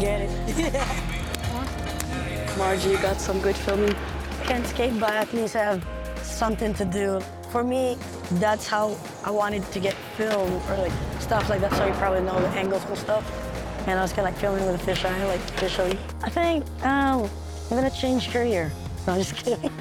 Get it? Margie, you got some good filming. Can't skate, but at least I have something to do. For me, that's how I wanted to get filmed, or like stuff like that, so you probably know the angles and stuff. And I was kind of like filming with a fisheye, like visually. I think I'm gonna change career. No, I'm just kidding.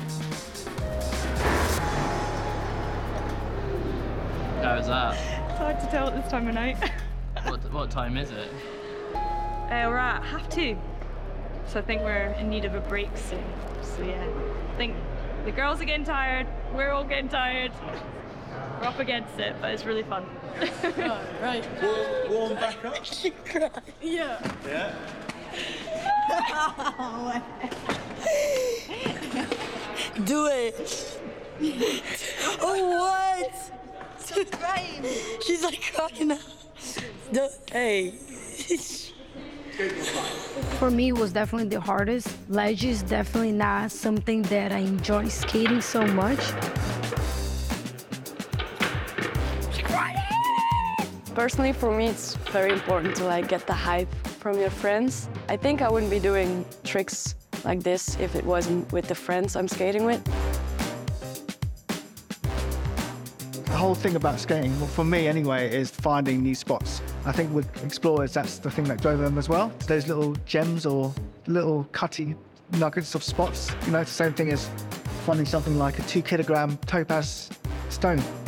How was that? It's hard to tell at this time of night. What time is it? We're at 2:30, so I think we're in need of a break soon. So yeah, I think the girls are getting tired, we're all getting tired. We're up against it, but it's really fun. Oh, right. Warm back up? Yeah. Yeah. Do it. Oh, what? Crying. She's like crying now. Hey. For me, it was definitely the hardest. Ledge is definitely not something that I enjoy skating so much. Personally, for me, it's very important to like get the hype from your friends. I think I wouldn't be doing tricks like this if it wasn't with the friends I'm skating with. The whole thing about skating, well, for me anyway, is finding new spots. I think with explorers, that's the thing that drove them as well. Those little gems or little cutty nuggets of spots. You know, it's the same thing as finding something like a 2 kilogram topaz stone.